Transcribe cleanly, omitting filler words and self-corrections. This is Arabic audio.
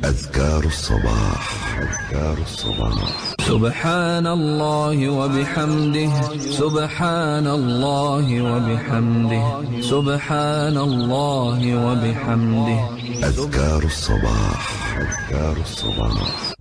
أذكار الصباح. أذكار الصباح. سبحان الله وبحمده، سبحان الله وبحمده، سبحان الله وبحمده. أذكار الصباح. أذكار الصباح.